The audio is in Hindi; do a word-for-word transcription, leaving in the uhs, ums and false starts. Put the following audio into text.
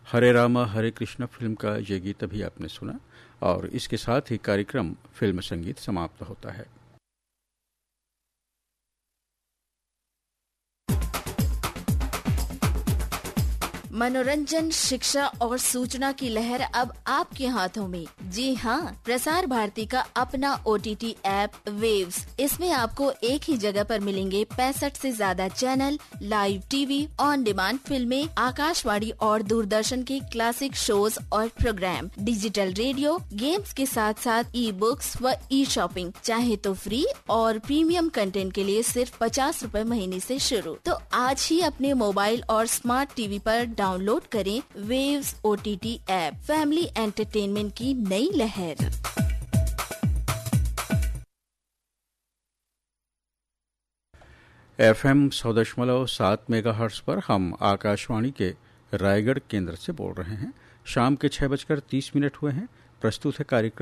हरे रामा हरे कृष्णा फिल्म का ये गीत अभी आपने सुना और इसके साथ ही कार्यक्रम फिल्म संगीत समाप्त होता है। मनोरंजन, शिक्षा और सूचना की लहर अब आपके हाथों में। जी हाँ, प्रसार भारती का अपना ओटीटी ऐप वेव्स। इसमें आपको एक ही जगह पर मिलेंगे पैंसठ से ज्यादा channel, live TV, on demand फिल्में, आकाशवाणी और दूरदर्शन के क्लासिक शोज और प्रोग्राम, डिजिटल रेडियो, गेम्स के साथ साथ ई बुक्स व ई शॉपिंग। चाहे तो फ्री और प्रीमियम कंटेंट के लिए सिर्फ पचास रूपए महीने से शुरू। तो आज ही अपने मोबाइल और स्मार्ट टीवी पर डाउनलोड करें waves OTT app. Family entertainment की नई लहर। एफएम सौ दशमलव सात मेगाहर्ट्ज पर हम आकाशवाणी के रायगढ़ केंद्र से बोल रहे हैं। शाम के छह बजकर तीस मिनट हुए हैं। प्रस्तुत है कार्यक्रम